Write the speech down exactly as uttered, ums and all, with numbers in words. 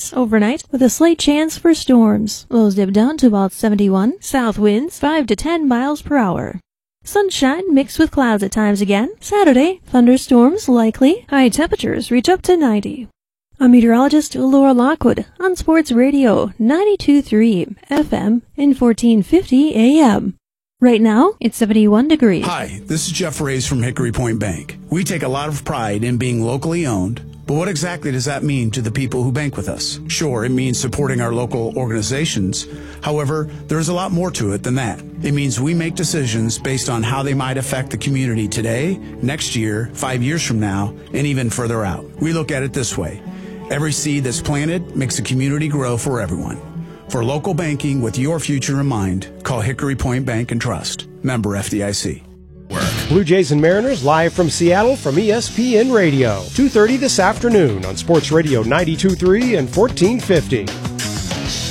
showers overnight with a slight chance for storms. Lows dip down to about seventy-one. South winds five to ten miles per hour. Sunshine mixed with clouds at times again. Saturday, thunderstorms likely. High temperatures reach up to ninety. I'm meteorologist Laura Lockwood on Sports Radio ninety-two point three F M and fourteen fifty A M. Right now, it's seventy-one degrees. Hi, this is Jeff Reyes from Hickory Point Bank. We take a lot of pride in being locally owned, but what exactly does that mean to the people who bank with us? Sure, it means supporting our local organizations. However, there's a lot more to it than that. It means we make decisions based on how they might affect the community today, next year, five years from now, and even further out. We look at it this way. Every seed that's planted makes a community grow for everyone. For local banking with your future in mind, call Hickory Point Bank and Trust. Member F D I C. Blue Jays and Mariners live from Seattle from E S P N Radio. two thirty this afternoon on Sports Radio ninety-two point three and fourteen fifty.